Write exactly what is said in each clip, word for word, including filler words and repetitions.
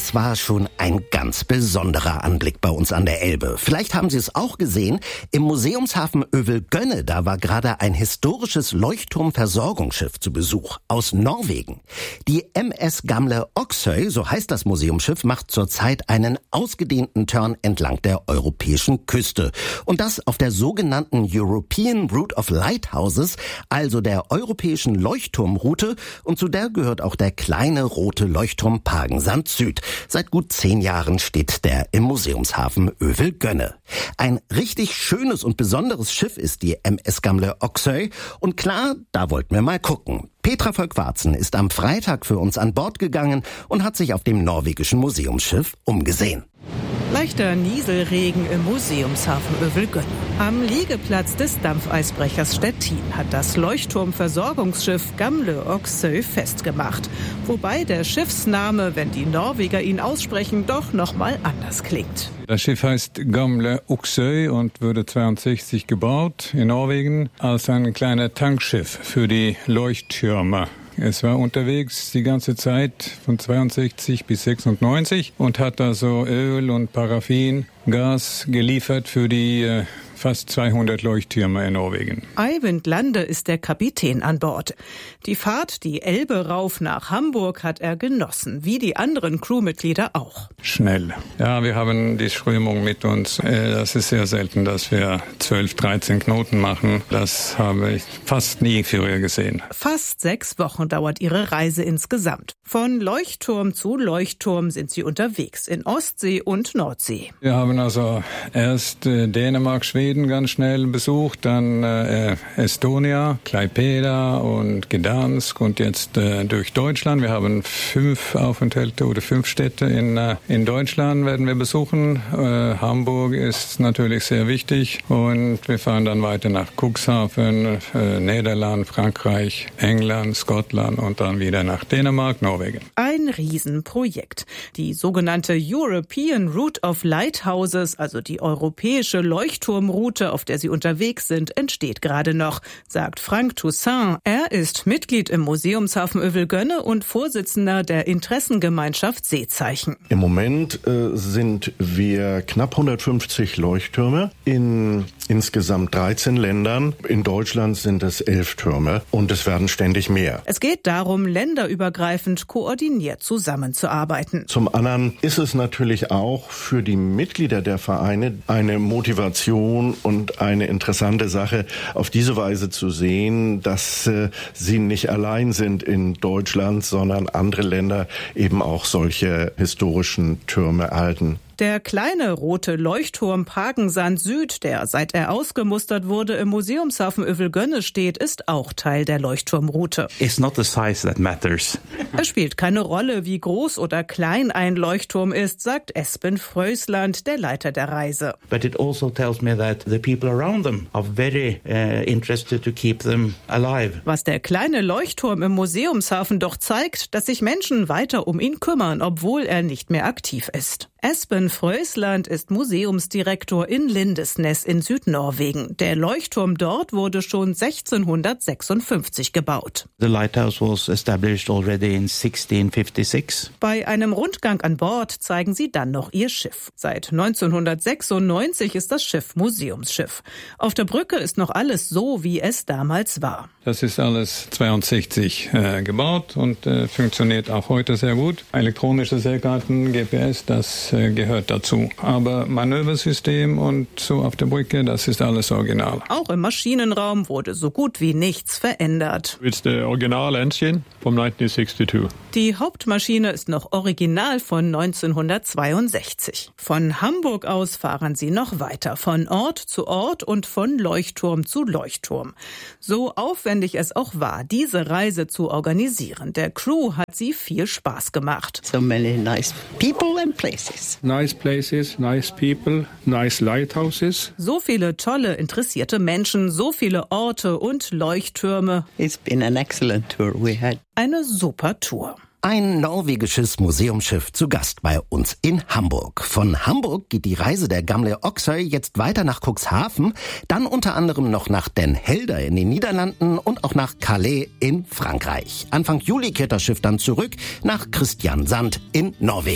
Das war schon ein ganz besonderer Anblick bei uns an der Elbe. Vielleicht haben Sie es auch gesehen. Im Museumshafen Øvelgønne, da war gerade ein historisches Leuchtturmversorgungsschiff zu Besuch aus Norwegen. Die M S Gamle Oksøy, so heißt das Museumsschiff, macht zurzeit einen ausgedehnten Turn entlang der europäischen Küste. Und das auf der sogenannten European Route of Lighthouses, also der europäischen Leuchtturmroute. Und zu der gehört auch der kleine rote Leuchtturm Pagensand Süd. Seit gut zehn Jahren steht der im Museumshafen Øvelgønne. Ein richtig schönes und besonderes Schiff ist die M S Gamle Oksøy. Und klar, da wollten wir mal gucken. Petra Volkwarzen ist am Freitag für uns an Bord gegangen und hat sich auf dem norwegischen Museumsschiff umgesehen. Leichter Nieselregen im Museumshafen Øvelgønne. Am Liegeplatz des Dampfeisbrechers Stettin hat das Leuchtturmversorgungsschiff Gamle Oksøy festgemacht. Wobei der Schiffsname, wenn die Norweger ihn aussprechen, doch nochmal anders klingt. Das Schiff heißt Gamle Oksøy und wurde zweiundsechzig gebaut in Norwegen als ein kleines Tankschiff für die Leuchttürme. Es war unterwegs die ganze Zeit von zweiundsechzig bis sechsundneunzig und hat also Öl und Paraffin, Gas geliefert für die äh, fast zweihundert Leuchttürme in Norwegen. Eivind Lande ist der Kapitän an Bord. Die Fahrt, die Elbe rauf nach Hamburg, hat er genossen, wie die anderen Crewmitglieder auch. Schnell. Ja, wir haben die Strömung mit uns. Das ist sehr selten, dass wir zwölf, dreizehn Knoten machen. Das habe ich fast nie früher gesehen. Fast sechs Wochen dauert ihre Reise insgesamt. Von Leuchtturm zu Leuchtturm sind sie unterwegs in Ostsee und Nordsee. Wir haben also erst äh, Dänemark, Schweden ganz schnell besucht, dann äh, Estonia, Klaipeda und Gdansk und jetzt äh, durch Deutschland. Wir haben fünf Aufenthalte oder fünf Städte in, äh, in Deutschland werden wir besuchen. Äh, Hamburg ist natürlich sehr wichtig und wir fahren dann weiter nach Cuxhaven, äh, Niederland, Frankreich, England, Schottland und dann wieder nach Dänemark, Norwegen. Ein Riesenprojekt. Die sogenannte European Route of Lighthouses, also die europäische Leuchtturmroute, auf der sie unterwegs sind, entsteht gerade noch, sagt Frank Toussaint. Er ist Mitglied im Museumshafen Øvelgønne und Vorsitzender der Interessengemeinschaft Seezeichen. Im Moment äh, sind wir knapp hundertfünfzig Leuchttürme in insgesamt dreizehn Ländern. In Deutschland sind es elf Türme und es werden ständig mehr. Es geht darum, länderübergreifend koordiniert zusammenzuarbeiten. Zum anderen ist es natürlich auch für die Mitglieder der Vereine eine Motivation und eine interessante Sache, auf diese Weise zu sehen, dass äh, sie nicht allein sind in Deutschland, sondern andere Länder eben auch solche historischen Türme erhalten. Der kleine rote Leuchtturm Pagensand Süd, der seit er ausgemustert wurde im Museumshafen Øvelgønne steht, ist auch Teil der Leuchtturmroute. It's not the size that matters. Es spielt keine Rolle, wie groß oder klein ein Leuchtturm ist, sagt Espen Frøsland, der Leiter der Reise. But it also tells me that the people around them are very uh, interested to keep them alive. Was der kleine Leuchtturm im Museumshafen doch zeigt, dass sich Menschen weiter um ihn kümmern, obwohl er nicht mehr aktiv ist. Espen Frøsland ist Museumsdirektor in Lindesnes in Südnorwegen. Der Leuchtturm dort wurde schon sechzehnhundertsechsundfünfzig gebaut. The lighthouse was established already in sixteen fifty-six. Bei einem Rundgang an Bord zeigen sie dann noch ihr Schiff. Seit neunzehnhundertsechsundneunzig ist das Schiff Museumsschiff. Auf der Brücke ist noch alles so, wie es damals war. Das ist alles zweiundsechzig äh, gebaut und äh, funktioniert auch heute sehr gut. Elektronische Seekarten, G P S, das äh, gehört dazu. Aber Manöversystem und so auf der Brücke, das ist alles original. Auch im Maschinenraum wurde so gut wie nichts verändert. It's the original engine from nineteen sixty-two. Die Hauptmaschine ist noch original von neunzehnhundertzweiundsechzig. Von Hamburg aus fahren sie noch weiter, von Ort zu Ort und von Leuchtturm zu Leuchtturm. So aufwendig es auch war, diese Reise zu organisieren. Der Crew hat sie viel Spaß gemacht. So many nice people and places. Nice places, nice people, nice lighthouses. So viele tolle, interessierte Menschen, so viele Orte und Leuchttürme. It's been an excellent tour we had. Eine super Tour. Ein norwegisches Museumsschiff zu Gast bei uns in Hamburg. Von Hamburg geht die Reise der Gamle Oksøy jetzt weiter nach Cuxhaven, dann unter anderem noch nach Den Helder in den Niederlanden und auch nach Calais in Frankreich. Anfang Juli kehrt das Schiff dann zurück nach Kristiansand in Norwegen.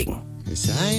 'cause I